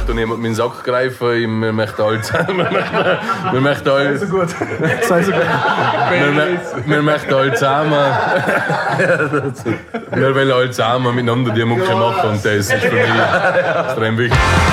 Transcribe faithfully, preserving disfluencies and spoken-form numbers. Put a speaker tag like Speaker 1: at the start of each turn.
Speaker 1: möchte niemand meinen Sack greifen, wir möchten alle zusammen. Wir möchten, wir möchten alle.
Speaker 2: Sei so gut. Sei so gut.
Speaker 1: Wir, wir möchten alle zusammen. Wir wollen alle zusammen miteinander die Mucke machen und das ist für mich extrem wichtig.